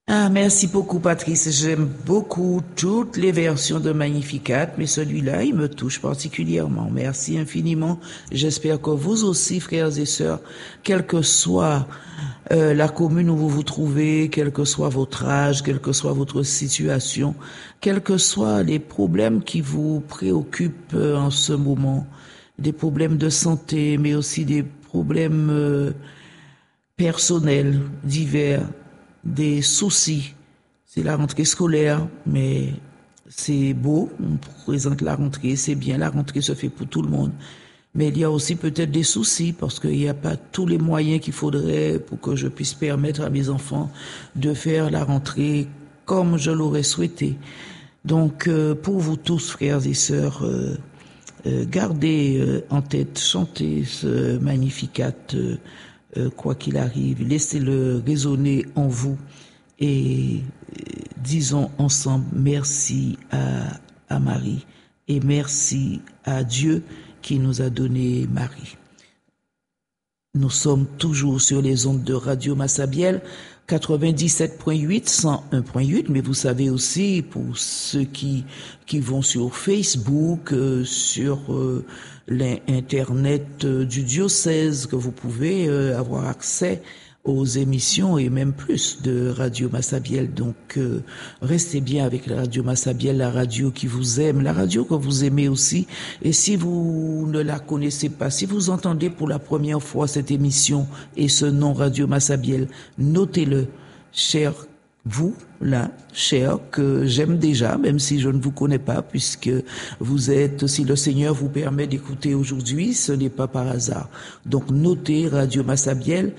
Ah, merci beaucoup, Patrice. J'aime beaucoup toutes les versions de Magnificat, mais celui-là, il me touche particulièrement. Merci infiniment. J'espère que vous aussi, frères et sœurs, quelle que soit la commune où vous vous trouvez, quel que soit votre âge, quelle que soit votre situation, quels que soient les problèmes qui vous préoccupent en ce moment, des problèmes de santé, mais aussi des problèmes personnels divers, des soucis. C'est la rentrée scolaire, mais c'est beau, on présente la rentrée, c'est bien, la rentrée se fait pour tout le monde. Mais il y a aussi peut-être des soucis parce qu'il n'y a pas tous les moyens qu'il faudrait pour que je puisse permettre à mes enfants de faire la rentrée comme je l'aurais souhaité. Donc, pour vous tous, frères et sœurs, gardez en tête, chantez ce Magnificat, quoi qu'il arrive, laissez-le résonner en vous et disons ensemble merci à Marie et merci à Dieu qui nous a donné Marie. Nous sommes toujours sur les ondes de Radio Massabielle, 97.8, 101.8, mais vous savez aussi, pour ceux qui vont sur Facebook, sur l'internet du diocèse, que vous pouvez avoir accès aux émissions et même plus de Radio Massabielle. Donc, restez bien avec la Radio Massabielle, la radio qui vous aime, la radio que vous aimez aussi. Et si vous ne la connaissez pas, si vous entendez pour la première fois cette émission et ce nom Radio Massabielle, notez-le, cher vous, là, cher, que j'aime déjà, même si je ne vous connais pas, puisque vous êtes, si le Seigneur vous permet d'écouter aujourd'hui, ce n'est pas par hasard. Donc, notez Radio Massabielle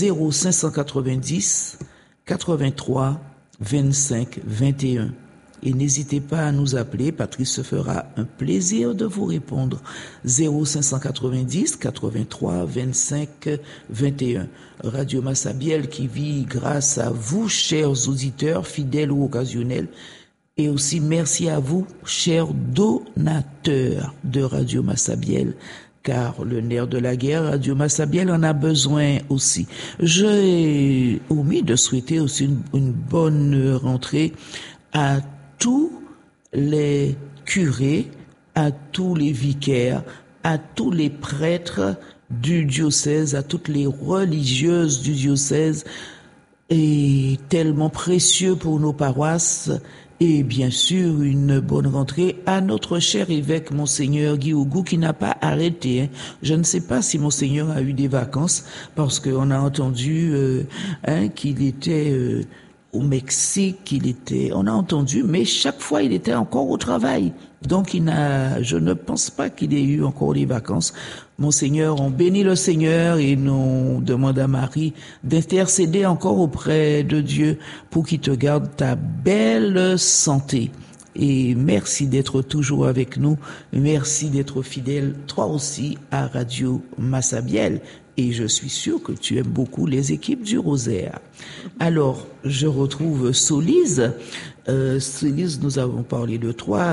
0590 83 25 21. Et n'hésitez pas à nous appeler, Patrice se fera un plaisir de vous répondre. 0590 83 25 21. Radio Massabielle qui vit grâce à vous, chers auditeurs, fidèles ou occasionnels. Et aussi merci à vous, chers donateurs de Radio Massabielle, car le nerf de la guerre, Radio Massabielle en a besoin aussi. J'ai omis de souhaiter aussi une bonne rentrée à tous les curés, à tous les vicaires, à tous les prêtres du diocèse, à toutes les religieuses du diocèse, et tellement précieux pour nos paroisses. Et bien sûr, une bonne rentrée à notre cher évêque, Monseigneur Guy Ougou, qui n'a pas arrêté. Je ne sais pas si Monseigneur a eu des vacances, parce qu'on a entendu qu'il était au Mexique, on a entendu, mais chaque fois il était encore au travail. Donc je ne pense pas qu'il ait eu encore des vacances. Monseigneur, on bénit le Seigneur et nous demande à Marie d'intercéder encore auprès de Dieu pour qu'il te garde ta belle santé. Et merci d'être toujours avec nous. Merci d'être fidèle, toi aussi, à Radio Massabielle. Et je suis sûr que tu aimes beaucoup les équipes du Rosaire. Alors, je retrouve Solise. Solise, nous avons parlé de toi,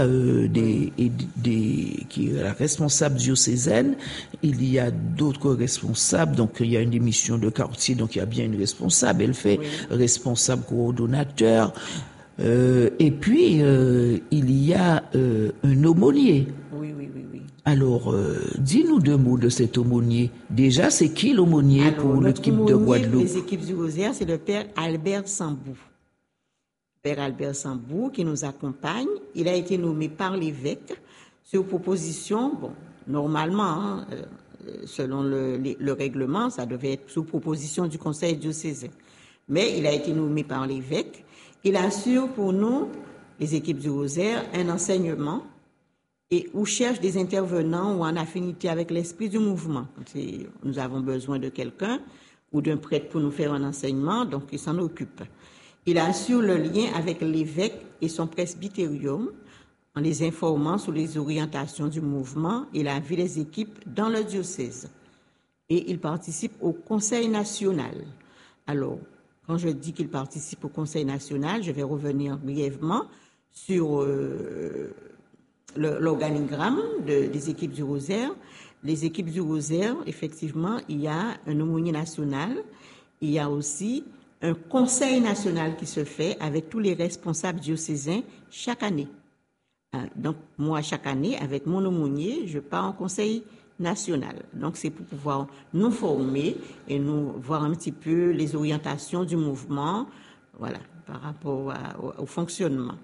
qui est la responsable diocésaine. Il y a d'autres responsables. Donc, il y a une émission de quartier, donc il y a bien une responsable. Elle fait responsable coordonnateur. Et puis, il y a un aumônier. Oui. Alors, dis-nous deux mots de cet aumônier. Déjà, c'est qui l'aumônier pour l'équipe de Guadeloupe? Les équipes du Rosaire, c'est le père Albert Sambou. Père Albert Sambou qui nous accompagne. Il a été nommé par l'évêque sur proposition, normalement, selon le règlement, ça devait être sous proposition du conseil diocésain. Mais il a été nommé par l'évêque. Il assure pour nous, les équipes du Rosaire, un enseignement et où cherche des intervenants ou en affinité avec l'esprit du mouvement. Nous avons besoin de quelqu'un ou d'un prêtre pour nous faire un enseignement, donc il s'en occupe. Il assure le lien avec l'évêque et son presbytérium en les informant sur les orientations du mouvement et la vie des équipes dans le diocèse. Et il participe au Conseil national. Alors, quand je dis qu'il participe au Conseil national, je vais revenir brièvement sur l'organigramme des équipes du Rosaire. Les équipes du Rosaire, effectivement, il y a un aumônier national, il y a aussi un conseil national qui se fait avec tous les responsables diocésains chaque année. Donc, moi, chaque année, avec mon aumônier, je pars en conseil national. Donc, c'est pour pouvoir nous former et nous voir un petit peu les orientations du mouvement, voilà, par rapport au fonctionnement.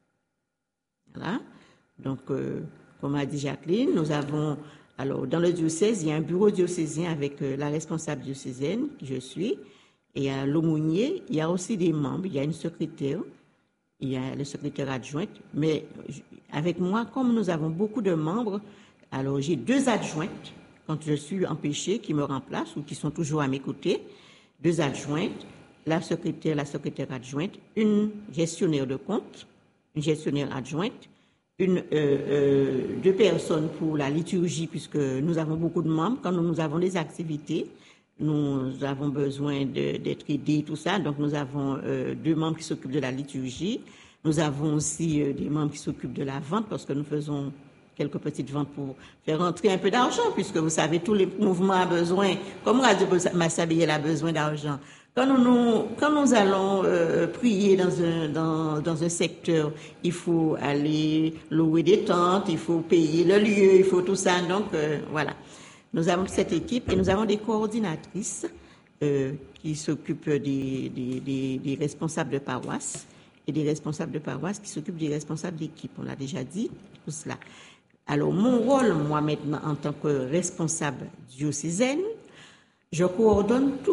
Voilà. Donc, comme a dit Jacqueline, nous avons, alors, dans le diocèse, il y a un bureau diocésain avec la responsable diocésaine, qui je suis, et à l'aumônier, il y a aussi des membres, il y a une secrétaire, il y a le secrétaire adjoint, mais avec moi, comme nous avons beaucoup de membres, alors j'ai 2 adjointes quand je suis empêchée qui me remplacent ou qui sont toujours à mes côtés, 2 adjointes, la secrétaire adjointe, une gestionnaire de compte, une gestionnaire adjointe, 2 personnes pour la liturgie puisque nous avons beaucoup de membres. Quand nous avons des activités, nous avons besoin d'être aidés, tout ça. Donc, nous avons 2 membres qui s'occupent de la liturgie. Nous avons aussi des membres qui s'occupent de la vente parce que nous faisons quelques petites ventes pour faire rentrer un peu d'argent puisque vous savez, tous les mouvements ont besoin, comme Radio Massabielle a besoin d'argent. Quand nous allons prier dans un secteur, il faut aller louer des tentes, il faut payer le lieu, il faut tout ça. Donc, voilà. Nous avons cette équipe et nous avons des coordinatrices qui s'occupent des responsables de paroisse et des responsables de paroisse qui s'occupent des responsables d'équipe. On l'a déjà dit, tout cela. Alors, mon rôle, moi, maintenant, en tant que responsable diocésaine, je coordonne tous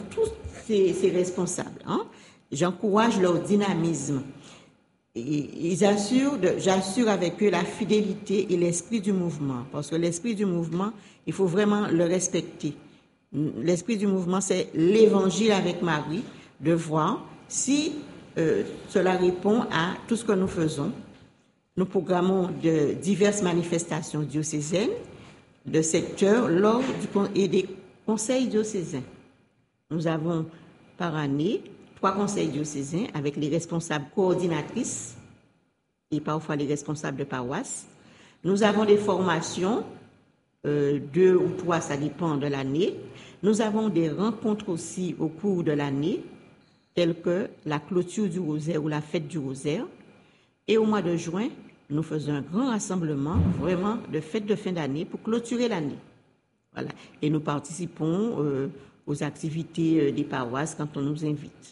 ces responsables. Hein. J'encourage leur dynamisme. Et j'assure avec eux la fidélité et l'esprit du mouvement. Parce que l'esprit du mouvement, il faut vraiment le respecter. L'esprit du mouvement, c'est l'évangile avec Marie, de voir si cela répond à tout ce que nous faisons. Nous programmons de diverses manifestations diocésaines, de secteurs, et des conseils diocésains. Nous avons par année 3 conseils diocésains avec les responsables coordinatrices et parfois les responsables de paroisse. Nous avons des formations, 2 ou 3, ça dépend de l'année. Nous avons des rencontres aussi au cours de l'année, telles que la clôture du rosaire ou la fête du rosaire. Et au mois de juin, nous faisons un grand rassemblement, vraiment de fête de fin d'année pour clôturer l'année. Voilà. Et nous participons aux activités des paroisses quand on nous invite.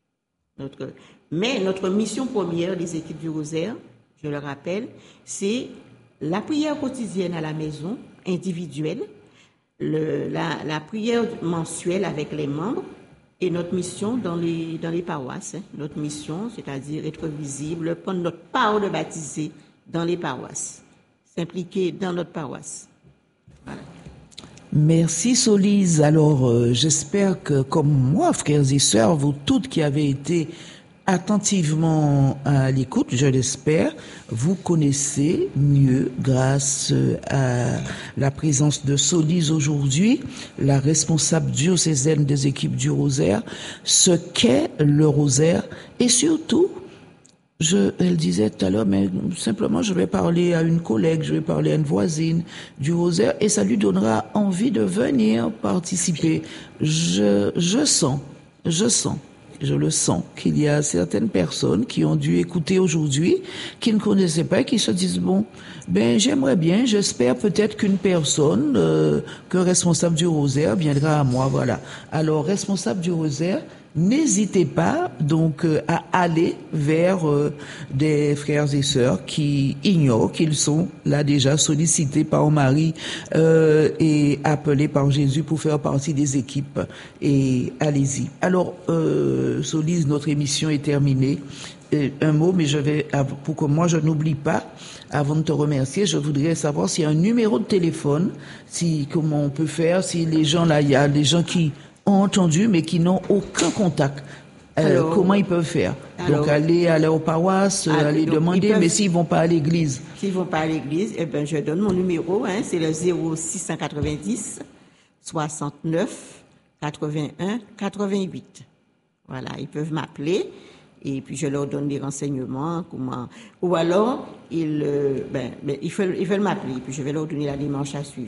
Mais notre mission première des équipes du Rosaire, je le rappelle, c'est la prière quotidienne à la maison, individuelle, la prière mensuelle avec les membres et notre mission dans les paroisses. Hein. Notre mission, c'est-à-dire être visible, prendre notre part de baptisé dans les paroisses, s'impliquer dans notre paroisse. Voilà. Merci Solise. Alors, j'espère que, comme moi, frères et sœurs, vous toutes qui avez été attentivement à l'écoute, je l'espère, vous connaissez mieux, grâce à la présence de Solise aujourd'hui, la responsable diocésaine des équipes du Rosaire, ce qu'est le Rosaire et surtout, elle disait tout à l'heure, mais simplement je vais parler à une collègue, je vais parler à une voisine du Rosaire et ça lui donnera envie de venir participer. Je le sens qu'il y a certaines personnes qui ont dû écouter aujourd'hui, qui ne connaissaient pas, qui se disent j'aimerais bien, j'espère peut-être qu'une personne, que responsable du Rosaire viendra à moi, voilà. Alors, responsable du Rosaire, n'hésitez pas donc à aller vers des frères et sœurs qui ignorent qu'ils sont là déjà sollicités par Marie et appelés par Jésus pour faire partie des équipes. Et allez-y. Alors, Solise, notre émission est terminée. Un mot, mais pour que moi je n'oublie pas, avant de te remercier, je voudrais savoir s'il y a un numéro de téléphone, comment on peut faire, si les gens là, il y a des gens qui ont entendu mais qui n'ont aucun contact. Comment ils peuvent faire? Donc aller aux paroisses, aller demander, mais s'ils vont pas à l'église. S'ils vont pas à l'église, je donne mon numéro, c'est le 0690 69 81 88. Voilà, ils peuvent m'appeler et puis je leur donne des renseignements, ou alors ils veulent m'appeler et puis je vais leur donner la démarche à suivre.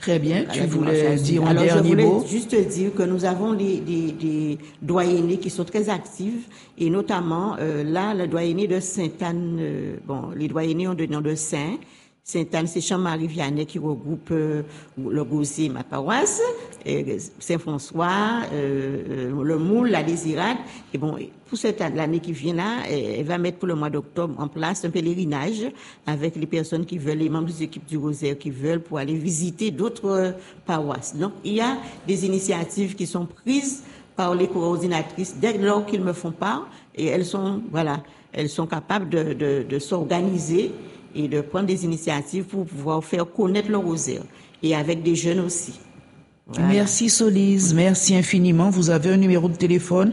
Très bien. Tu la voulais dimanche. dire un Alors, dernier mot? je voulais juste dire que nous avons des doyennés qui sont très actifs et notamment là, le doyenné de Sainte-Anne, les doyennés ont le nom de Saint. Sainte-Anne, c'est Jean-Marie-Vianney qui regroupe le Gosier, ma paroisse, Saint-François, le Moule, la Désirade. Et bon, pour l'année qui vient là, elle va mettre pour le mois d'octobre en place un pèlerinage avec les personnes qui veulent, les membres des équipes du Rosaire qui veulent pour aller visiter d'autres paroisses. Donc, il y a des initiatives qui sont prises par les coordinatrices dès lors qu'ils me font part et elles sont capables de s'organiser et de prendre des initiatives pour pouvoir faire connaître le Rosaire et avec des jeunes aussi. Voilà. Merci Solise, merci infiniment. Vous avez un numéro de téléphone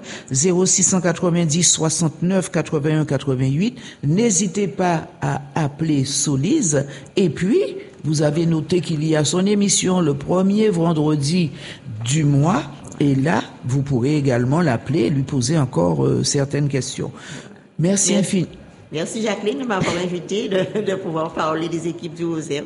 0690 69 81 88. N'hésitez pas à appeler Solise. Et puis, vous avez noté qu'il y a son émission le premier vendredi du mois. Et là, vous pourrez également l'appeler et lui poser encore certaines questions. Merci infiniment. Merci Jacqueline de m'avoir invité de pouvoir parler des équipes du Rosaire.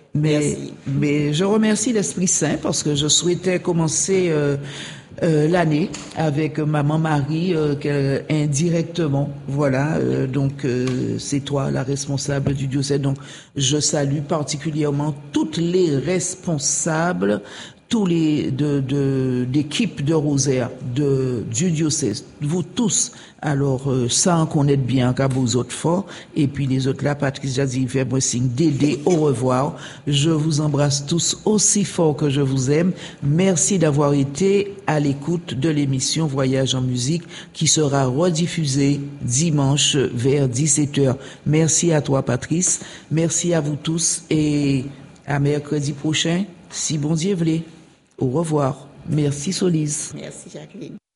Mais je remercie l'Esprit Saint parce que je souhaitais commencer l'année avec Maman Marie indirectement. Voilà, donc c'est toi la responsable du diocèse. Donc je salue particulièrement toutes les responsables, tous les d'équipes de Rosaire du diocèse, vous tous. Alors ça en connaître bien qu'à vous autres forts et puis les autres là, Patrice Jazzy fait moi signe d'aider. Au revoir. Je vous embrasse tous aussi fort que je vous aime. Merci d'avoir été à l'écoute de l'émission Voyage en musique qui sera rediffusée dimanche vers 17h. Merci à toi Patrice, merci à vous tous et à mercredi prochain si bon Dieu voulait. Au revoir. Merci Solise. Merci Jacqueline.